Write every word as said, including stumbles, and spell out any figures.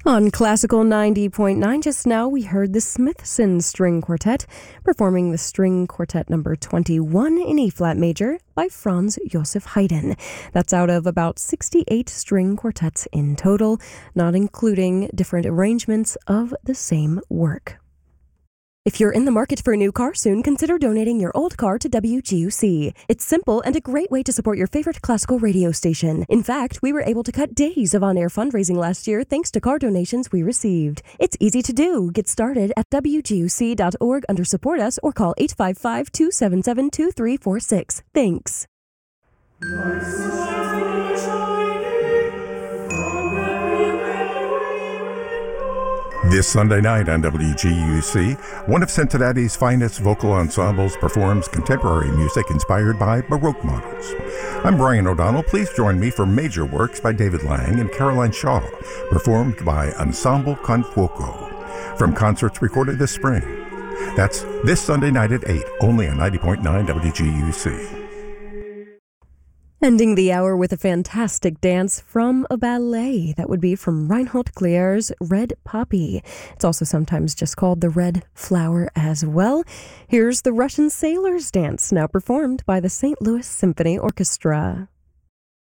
On Classical ninety point nine, just now we heard the Smithson String Quartet performing the String Quartet number twenty-one in E-flat major by Franz Joseph Haydn. That's out of about sixty-eight string quartets in total, not including different arrangements of the same work. If you're in the market for a new car soon, consider donating your old car to W G U C. It's simple and a great way to support your favorite classical radio station. In fact, we were able to cut days of on-air fundraising last year thanks to car donations we received. It's easy to do. Get started at W G U C dot org under Support Us or call eight five five, two seven seven, two three four six. Thanks. This Sunday night on W G U C, one of Cincinnati's finest vocal ensembles performs contemporary music inspired by Baroque models. I'm Brian O'Donnell. Please join me for major works by David Lang and Caroline Shaw, performed by Ensemble Con Fuoco, from concerts recorded this spring. That's this Sunday night at eight, only on ninety point nine W G U C. Ending the hour with a fantastic dance from a ballet. That would be from Reinhold Klier's Red Poppy. It's also sometimes just called the Red Flower as well. Here's the Russian Sailor's Dance, now performed by the Saint Louis Symphony Orchestra.